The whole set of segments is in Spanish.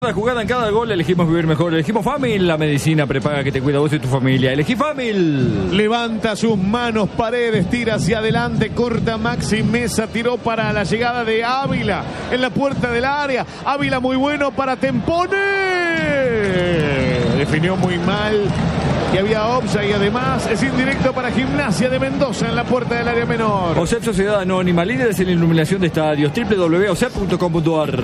Cada jugada, en cada gol elegimos vivir mejor. Elegimos Famil, la medicina prepaga que te cuida vos y tu familia. Elegí Famil. Levanta sus manos, Paredes, tira hacia adelante, corta Maxi Mesa, tiró para la llegada de Ávila en la puerta del área. Ávila muy bueno para Tempone. Definió muy mal y había offside y además es indirecto para Gimnasia de Mendoza en la puerta del área menor. OSEP Sociedad Anónima, líderes en iluminación de estadios. www.osep.com.ar.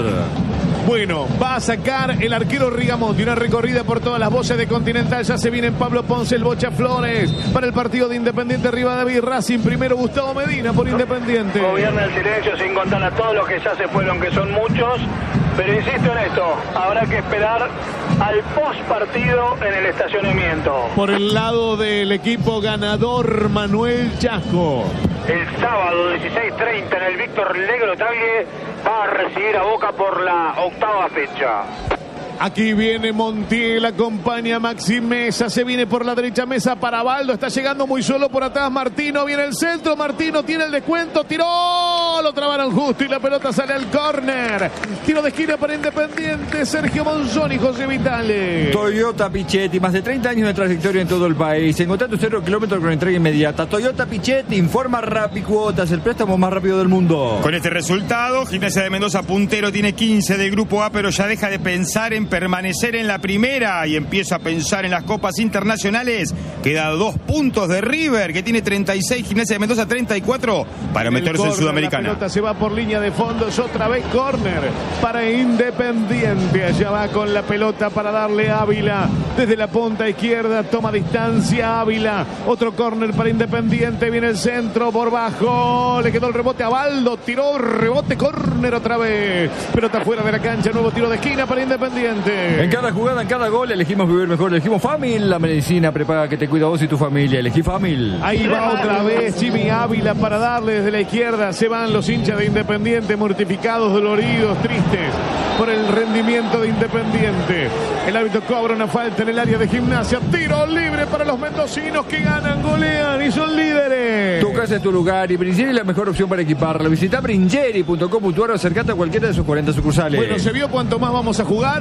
Bueno, va a sacar el arquero Rigamonti. Una recorrida por todas las voces de Continental. Ya se viene Pablo Ponce, el Bocha Flores. Para el partido de Independiente Rivadavia y Racing. Primero Gustavo Medina por Independiente. Gobierna el silencio sin contar a todos los que ya se fueron, que son muchos. Pero insisto en esto, habrá que esperar al post partido en el estacionamiento. Por el lado del equipo ganador, Manuel Chasco. El sábado 16:30 en el Víctor Negro Tagle va a recibir a Boca por la octava fecha. Aquí viene Montiel, acompaña a Maxi Mesa, se viene por la derecha Mesa para Baldo, está llegando muy solo por atrás Martino, viene el centro, Martino tiene el descuento, tiró, lo trabaron justo y la pelota sale al córner. Tiro de esquina para Independiente, Sergio Monzón y José Vitale. Toyota Pichetti, más de 30 años de trayectoria en todo el país. Encontrá tu 0 kilómetros con entrega inmediata. Toyota Pichetti, informa Rapicuotas, el préstamo más rápido del mundo. Con este resultado, Gimnasia de Mendoza puntero tiene 15 del grupo A, pero ya deja de pensar en permanecer en la primera y empieza a pensar en las copas internacionales. Queda 2 puntos de River, que tiene 36, Gimnasia de Mendoza 34, para meterse en Sudamericana. La pelota se va por línea de fondo, es otra vez córner para Independiente. Allá va con la pelota para darle a Ávila desde la punta izquierda, toma distancia Ávila, otro córner para Independiente, viene el centro por bajo, le quedó el rebote a Baldo, tiró, rebote, córner otra vez, pelota fuera de la cancha, nuevo tiro de esquina para Independiente. En cada jugada, en cada gol elegimos vivir mejor. Elegimos Famil, la medicina prepaga que te cuida vos y tu familia. Elegí Famil. Ahí va otra vez Jimmy Ávila para darle desde la izquierda. Se van los hinchas de Independiente, mortificados, doloridos, tristes por el rendimiento de Independiente. El árbitro cobra una falta en el área de Gimnasia. Tiro libre para los mendocinos que ganan, golean y son líderes. Tu casa es tu lugar y Bringeri es la mejor opción para equiparla. Visita bringeri.com.ar o acercate a cualquiera de sus 40 sucursales. Bueno, ¿se vio cuánto más vamos a jugar?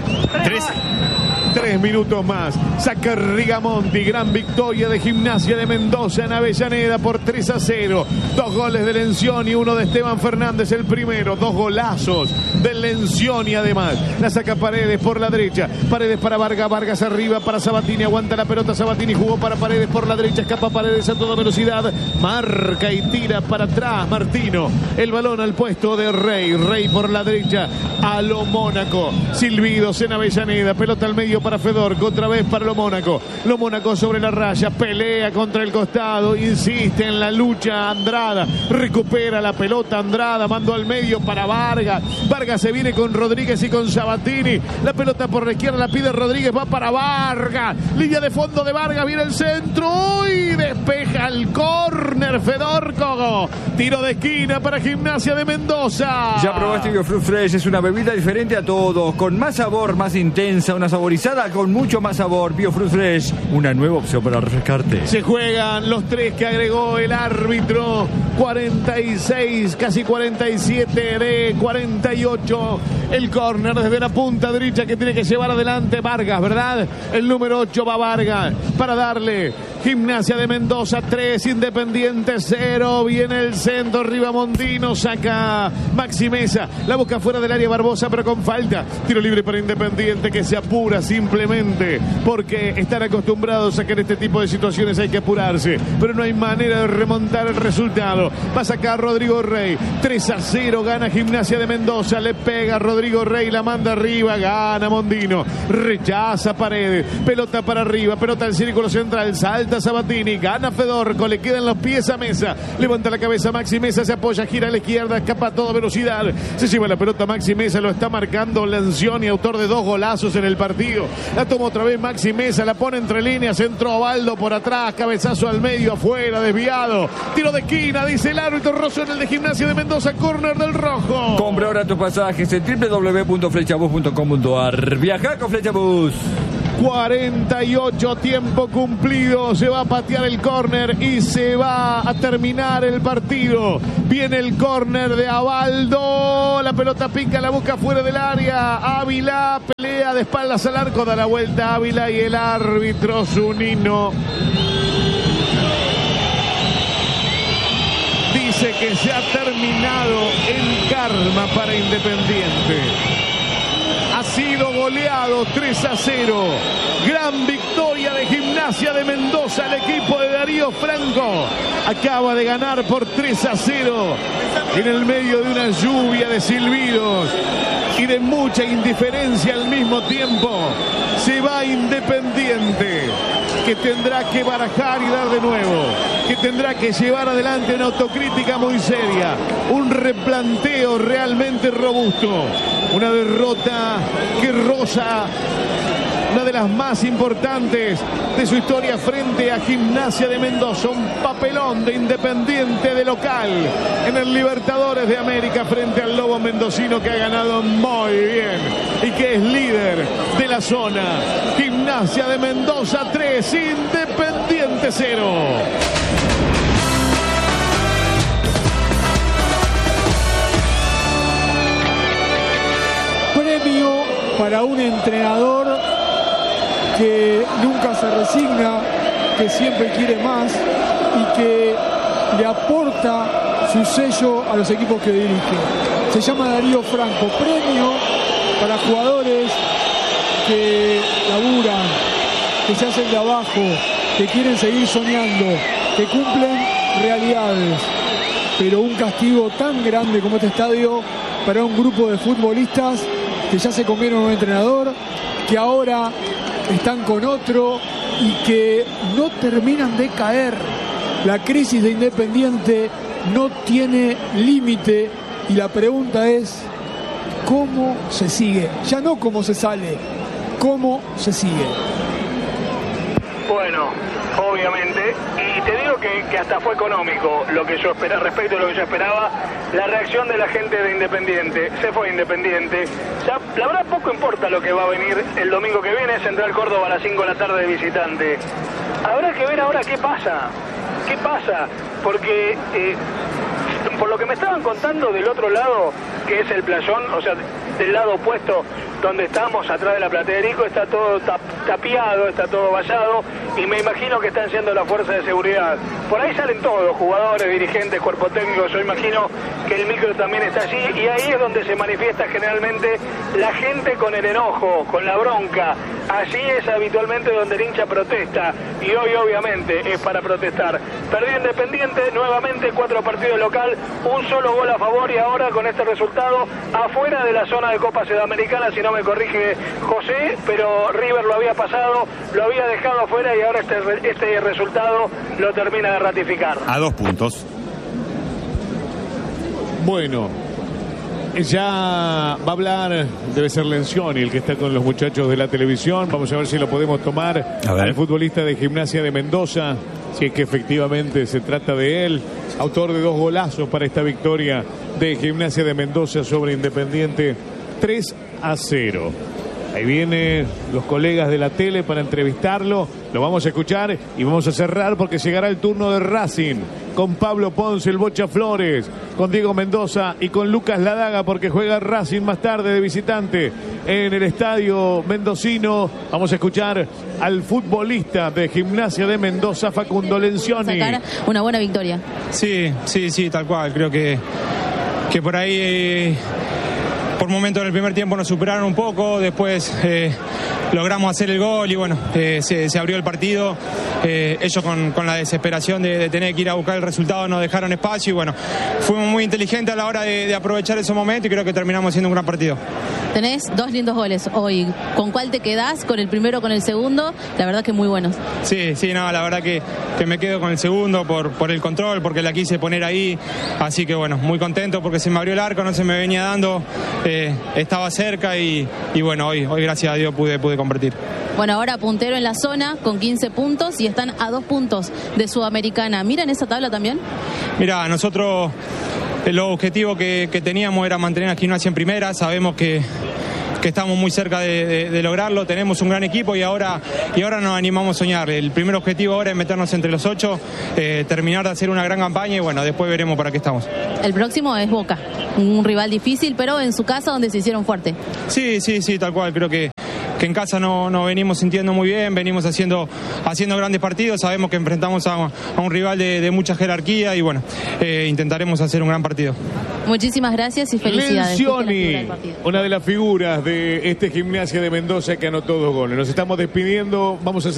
3 minutos más. Saca Rigamonti. Gran victoria de Gimnasia de Mendoza en Avellaneda por 3-0. 2 goles de Lencioni, 1 de Esteban Fernández el primero. 2 golazos de Lencioni además. La saca Paredes por la derecha. Paredes para Vargas. Vargas arriba para Sabatini. Aguanta la pelota Sabatini. Jugó para Paredes por la derecha. Escapa Paredes a toda velocidad. Marca y tira para atrás Martino. El balón al puesto de Rey. Rey por la derecha a lo Mónaco. Silbidos en Avellaneda. Pelota al medio para Fedorco, otra vez para lo Mónaco. Lo Mónaco sobre la raya, pelea contra el costado, insiste en la lucha Andrada, recupera la pelota Andrada, mandó al medio para Vargas. Vargas se viene con Rodríguez y con Sabatini. La pelota por la izquierda la pide Rodríguez, va para Vargas. Línea de fondo de Vargas, viene el centro y despeja el córner Fedorco. Tiro de esquina para Gimnasia de Mendoza. Ya probaste Biofruit Fresh, es una bebida diferente a todos, con más sabor, más intensa, una saborizada con mucho más sabor. Biofruit Fresh, una nueva opción para refrescarte. Se juegan los 3 que agregó el árbitro. 46, casi 47 de 48. El córner desde la punta derecha que tiene que llevar adelante Vargas, ¿verdad? El número 8 va Vargas para darle. Gimnasia de Mendoza 3, Independiente 0. Viene el centro, Rivamondino saca Maxi Mesa. La busca fuera del área Barbosa, pero con falta. Tiro libre para Independiente que se apura simplemente porque están acostumbrados a que en este tipo de situaciones hay que apurarse. Pero no hay manera de remontar el resultado. Va a sacar Rodrigo Rey. 3-0 gana Gimnasia de Mendoza. Le pega Rodrigo Rey, la manda arriba. Gana Mondino. Rechaza Paredes. Pelota para arriba. Pelota al círculo central. Salta Sabatini, gana Fedorco, le quedan los pies a Mesa, levanta la cabeza Maxi Mesa, se apoya, gira a la izquierda, escapa a toda velocidad, se lleva la pelota Maxi Mesa, lo está marcando Lencioni, autor de 2 golazos en el partido, la toma otra vez Maxi Mesa, la pone entre líneas, entró Baldo por atrás, cabezazo al medio, afuera, desviado, tiro de esquina, dice el árbitro, Rosso en el de Gimnasia de Mendoza, córner del rojo. Compra ahora tus pasajes en www.flechabus.com.ar. Viaja con Flechabus. 48, tiempo cumplido. Se va a patear el córner y se va a terminar el partido. Viene el córner de Abaldo. La pelota pica, la busca fuera del área. Ávila pelea de espaldas al arco, da la vuelta Ávila y el árbitro Zunino dice que se ha terminado el karma para Independiente. Ha sido goleado 3-0. Gran victoria de Gimnasia de Mendoza. El equipo de Darío Franco acaba de ganar por 3-0 en el medio de una lluvia de silbidos y de mucha indiferencia al mismo tiempo. Se va Independiente, que tendrá que barajar y dar de nuevo, que tendrá que llevar adelante una autocrítica muy seria, un replanteo realmente robusto, una derrota que roza una de las más importantes de su historia frente a Gimnasia de Mendoza. Un papelón de Independiente de local en el Libertadores de América frente al Lobo Mendocino, que ha ganado muy bien y que es líder de la zona. Gimnasia de Mendoza 3, Independiente 0. Premio para un entrenador que nunca se resigna, que siempre quiere más y que le aporta su sello a los equipos que dirige. Se llama Darío Franco. Premio para jugadores que laburan, que se hacen de abajo, que quieren seguir soñando, que cumplen realidades. Pero un castigo tan grande como este estadio para un grupo de futbolistas que ya se comieron un entrenador, que ahora están con otro y que no terminan de caer. La crisis de Independiente no tiene límite y la pregunta es: ¿cómo se sigue? Ya no cómo se sale, ¿cómo se sigue? Bueno, obviamente, y te digo que hasta fue económico lo que yo esperaba, respecto a lo que yo esperaba, la reacción de la gente de Independiente. Se fue Independiente. Ya, la verdad, poco importa lo que va a venir el domingo que viene. Central Córdoba a las 5 de la tarde de visitante. Habrá que ver ahora qué pasa. ¿Qué pasa? Porque por lo que me estaban contando del otro lado, que es el playón, o sea, del lado opuesto donde estamos, atrás de la platea de Erico, está todo tapiado, está todo vallado, y me imagino que están siendo la fuerza de seguridad. Por ahí salen todos, jugadores, dirigentes, cuerpo técnico. Yo imagino que el micro también está allí, y ahí es donde se manifiesta generalmente la gente con el enojo, con la bronca. Allí es habitualmente donde el hincha protesta, y hoy obviamente es para protestar. Perdió Independiente, nuevamente 4 partidos local, un solo gol a favor, y ahora con este resultado afuera de la zona de Copa Sudamericana, si no me corrige José, pero River lo había pasado, lo había dejado afuera, y ahora este resultado lo termina de ratificar. A 2 puntos. Bueno, ya va a hablar, debe ser Lencioni el que está con los muchachos de la televisión. Vamos a ver si lo podemos tomar al futbolista de Gimnasia de Mendoza, si es que efectivamente se trata de él, autor de 2 golazos para esta victoria de Gimnasia de Mendoza sobre Independiente 3-0. Ahí vienen los colegas de la tele para entrevistarlo. Lo vamos a escuchar y vamos a cerrar porque llegará el turno de Racing con Pablo Ponce, el Bocha Flores, con Diego Mendoza y con Lucas Ladaga, porque juega Racing más tarde de visitante en el estadio mendocino. Vamos a escuchar al futbolista de Gimnasia de Mendoza, Facundo Lencioni. Sacar una buena victoria. Sí, tal cual. Creo que por ahí... por momentos en el primer tiempo nos superaron un poco, después logramos hacer el gol y bueno, se abrió el partido. Ellos con la desesperación de tener que ir a buscar el resultado nos dejaron espacio y bueno, fuimos muy inteligentes a la hora de aprovechar esos momentos y creo que terminamos haciendo un gran partido. Tenés 2 lindos goles hoy. ¿Con cuál te quedás? ¿Con el primero o con el segundo? La verdad que muy buenos. Sí, no, la verdad que me quedo con el segundo por el control, porque la quise poner ahí. Así que bueno, muy contento porque se me abrió el arco, no se me venía dando. Estaba cerca y bueno, hoy gracias a Dios pude convertir. Bueno, ahora puntero en la zona con 15 puntos y están a 2 puntos de Sudamericana. ¿Miran esa tabla también? Mira, nosotros... el objetivo que teníamos era mantener a Gimnasia en primera. Sabemos que estamos muy cerca de lograrlo. Tenemos un gran equipo y ahora nos animamos a soñar. El primer objetivo ahora es meternos entre los 8, terminar de hacer una gran campaña y bueno, después veremos para qué estamos. El próximo es Boca, un rival difícil, pero en su casa donde se hicieron fuerte. Sí, tal cual. Creo que en casa no venimos sintiendo muy bien, venimos haciendo grandes partidos, sabemos que enfrentamos a un rival de mucha jerarquía y bueno, intentaremos hacer un gran partido. Muchísimas gracias y felicidades. Lencioni, una de las figuras de este Gimnasia de Mendoza que anotó 2 goles. Nos estamos despidiendo, vamos a